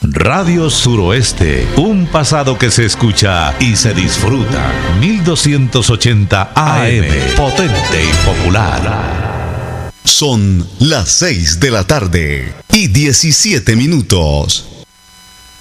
Radio Suroeste, un pasado que se escucha y se disfruta. 1280 AM, potente y popular. Son las 6 de la tarde y 17 minutos.